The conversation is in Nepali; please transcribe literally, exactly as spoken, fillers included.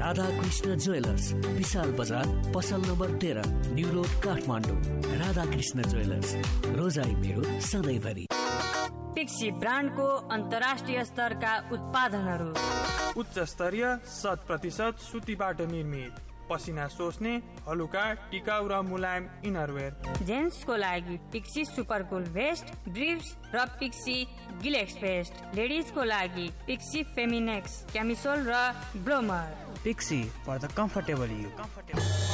राधाकृष्ण ज्वेलर्स, विशाल बजार, पसल नम्बर तेह्र, new road, Kathmandu. Radhakrishna jewellers, रोजाइ मेरो सधैँभरि। पिक्सी ब्रान्डको अन्तर्राष्ट्रिय स्तरका उत्पादनहरू, उच्च स्तरीय शत प्रतिशत सुतीबाट निर्मित, पसिना सोच्ने हलुका टिकाउ र मुलायम इनरवेयर। जेन्ट्सको लागि पिक्सी सुपर कुल भेस्ट, ड्रिप्स र पिक्सी गिलेक्स भेस्ट। लेडिजको लागि पिक्सी फेमिनेक्स क्यामिसोल र ब्लोमर। Pixie for the comfortable you.